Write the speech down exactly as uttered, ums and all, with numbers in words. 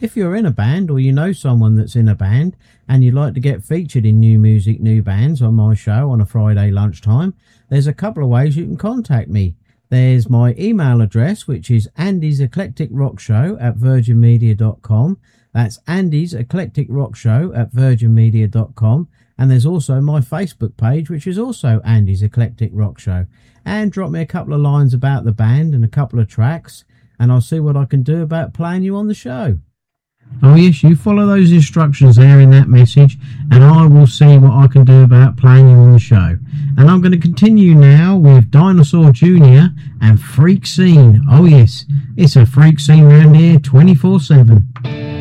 If you're in a band or you know someone that's in a band and you'd like to get featured in New Music, New Bands on my show on a Friday lunchtime, there's a couple of ways you can contact me. There's my email address, which is Andy's Eclectic Rock Show at virgin media dot com. That's Andy's Eclectic Rock Show at virgin media dot com. And there's also my Facebook page, which is also Andy's Eclectic Rock Show. And drop me a couple of lines about the band and a couple of tracks, and I'll see what I can do about playing you on the show. Oh yes, you follow those instructions there in that message, and I will see what I can do about playing you on the show. And I'm going to continue now with Dinosaur Junior and Freak Scene. Oh yes, it's a freak scene around here twenty-four seven.